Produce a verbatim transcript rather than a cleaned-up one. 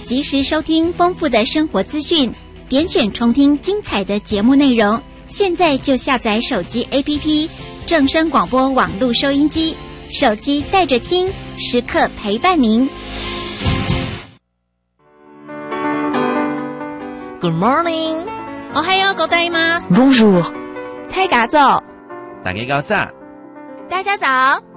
及时收听丰富的生活资讯，点选重听精彩的节目内容。现在就下载手机 A P P 正声广播网络收音机，手机带着听，时刻陪伴您。 Good morning， おはようございます。 Bonjour， 太嘎早， 大家早， 大家早。